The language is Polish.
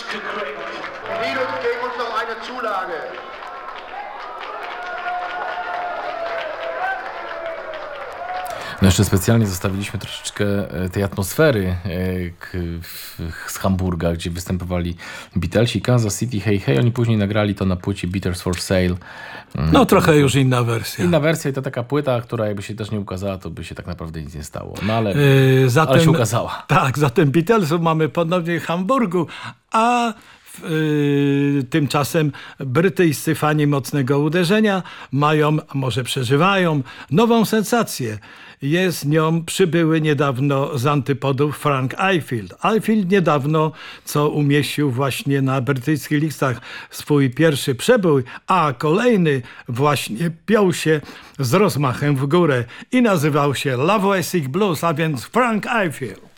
Beatles geben uns noch eine Zulage. No jeszcze specjalnie zostawiliśmy troszeczkę tej atmosfery z Hamburga, gdzie występowali Beatlesi, Kansas City, Hey Hey. Oni później nagrali to na płycie Beatles for Sale. No trochę już inna wersja. Inna wersja i to taka płyta, która jakby się też nie ukazała, to by się tak naprawdę nic nie stało. No ale się ukazała. Tak, zatem Beatlesów mamy ponownie w Hamburgu, a tymczasem brytyjscy fani mocnego uderzenia mają, a może przeżywają, nową sensację. Jest nią przybyły niedawno z antypodów Frank Ifield. Ifield niedawno, co umieścił właśnie na brytyjskich listach swój pierwszy przebój, a kolejny właśnie piął się z rozmachem w górę i nazywał się Lovesick Blues, a więc Frank Ifield.